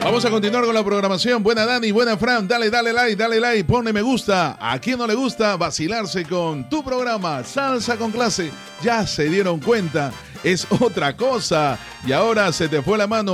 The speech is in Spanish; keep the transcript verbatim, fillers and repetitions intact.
Vamos a continuar con la programación. Buena Dani, buena Fran, dale, dale like, dale like, ponle me gusta. ¿A quién no le gusta vacilarse con tu programa Salsa con Clase? Ya se dieron cuenta, es otra cosa. Y ahora se te fue la mano.